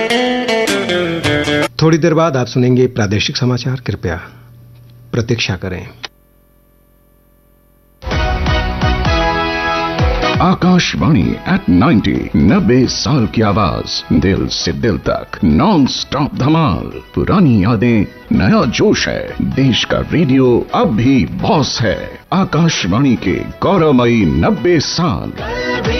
थोड़ी देर बाद आप सुनेंगे प्रादेशिक समाचार। कृपया प्रतीक्षा करें। आकाशवाणी एट 90 साल की आवाज, दिल से दिल तक नॉन स्टॉप धमाल। पुरानी यादें, नया जोश है। देश का रेडियो अब भी बॉस है। आकाशवाणी के गौरवमयी 90 साल।